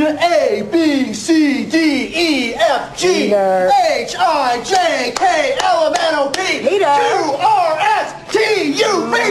A, B, C, D, E, F, G, Peter. H, I, J, K, L, M, N, O, P, Q, R, S, T, U, V.